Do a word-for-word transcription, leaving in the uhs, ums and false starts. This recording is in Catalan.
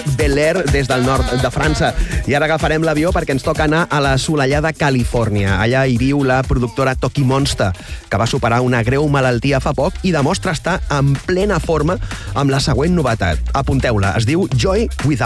Bel Air des del nord de França. I ara agafarem l'avió perquè ens toca anar a la assolellada Califòrnia. Allà hi viu la productora Toki Monster, que va superar una greu malaltia fa poc i demostra estar en plena forma amb la següent novetat. Apunteu-la, es diu Joy Without